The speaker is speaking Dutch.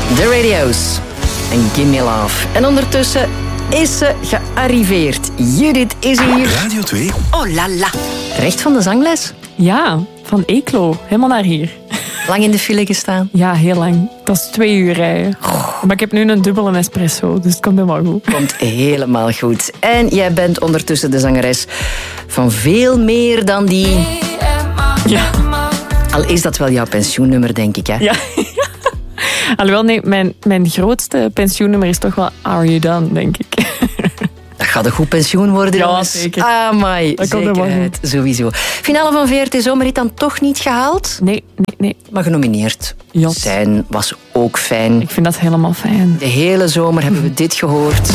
The Radio's en Gimme Love. En ondertussen is ze gearriveerd. Judith is hier. Radio 2. Oh la la. Recht van de zangles? Ja, van Eeklo. Helemaal naar hier. Lang in de file gestaan? Ja, heel lang. Dat is 2 uur rijden. Maar ik heb nu een dubbele espresso, dus het komt helemaal goed. Komt helemaal goed. En jij bent ondertussen de zangeres van veel meer dan die... Ja. Al is dat wel jouw pensioennummer, denk ik, hè? Ja. Alhoewel, nee, mijn grootste pensioennummer is toch wel Are You Done, denk ik. Dat gaat een goed pensioen worden, ja, jongens. Zeker. Amai, dat komt zekerheid. Sowieso. Finale van VRT Zomerhit dan toch niet gehaald? Nee. Maar genomineerd. Jot. Zijn was ook fijn. Ik vind dat helemaal fijn. De hele zomer hebben we dit gehoord.